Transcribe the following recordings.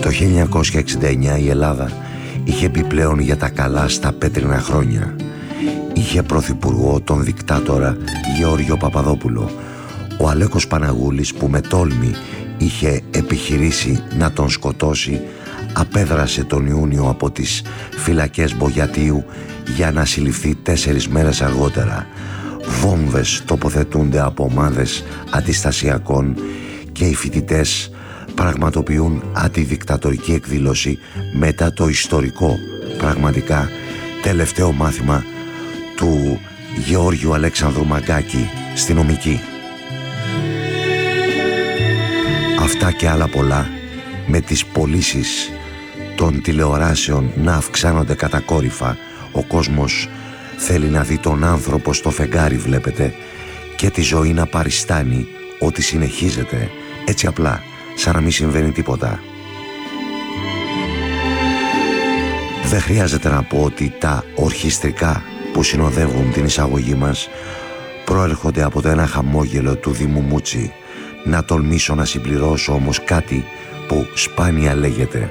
Το 1969 η Ελλάδα είχε μπει πλέον για τα καλά στα πέτρινα χρόνια. Είχε πρωθυπουργό τον δικτάτορα Γεώργιο Παπαδόπουλο. Ο Αλέκος Παναγούλης, που με τόλμη είχε επιχειρήσει να τον σκοτώσει, απέδρασε τον Ιούνιο από τις φυλακές Μπογιατίου για να συλληφθεί 4 μέρες αργότερα. Βόμβες τοποθετούνται από ομάδες αντιστασιακών και οι φοιτητές πραγματοποιούν αντιδικτατορική εκδήλωση μετά το ιστορικό, πραγματικά τελευταίο μάθημα του Γεώργιου Αλέξανδρου Μαγκάκη στη νομική. Αυτά και άλλα πολλά, με τις πωλήσεις των τηλεοράσεων να αυξάνονται κατακόρυφα. Ο κόσμος θέλει να δει τον άνθρωπο στο φεγγάρι, βλέπετε, και τη ζωή να παριστάνει ότι συνεχίζεται έτσι απλά, σαν να μην συμβαίνει τίποτα. Δεν χρειάζεται να πω ότι τα ορχιστρικά που συνοδεύουν την εισαγωγή μας προέρχονται από το ένα χαμόγελο του Δήμου Μούτσι. Να τολμήσω να συμπληρώσω όμως κάτι που σπάνια λέγεται.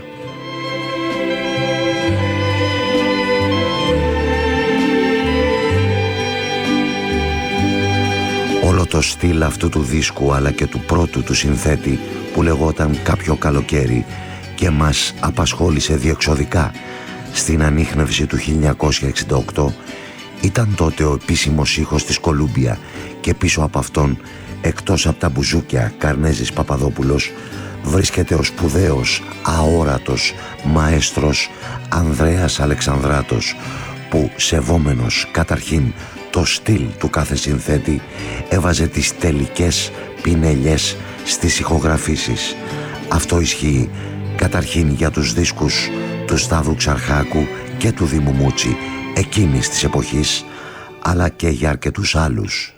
Όλο το στυλ αυτού του δίσκου, αλλά και του πρώτου του συνθέτη, που λεγόταν Κάποιο καλοκαίρι και μας απασχόλησε διεξοδικά στην ανίχνευση του 1968, ήταν τότε ο επίσημος ήχος της Κολούμπια, και πίσω από αυτόν, εκτός από τα μπουζούκια Καρνέζης Παπαδόπουλος, βρίσκεται ο σπουδαίος, αόρατος μαέστρος Ανδρέας Αλεξανδράτος, που, σεβόμενος καταρχήν το στυλ του κάθε συνθέτη, έβαζε τις τελικές πινελιές στις ηχογραφήσεις. Αυτό ισχύει καταρχήν για τους δίσκους του Σταύρου Ξαρχάκου και του Δήμου Μούτσι εκείνης της εποχής, αλλά και για αρκετούς άλλους.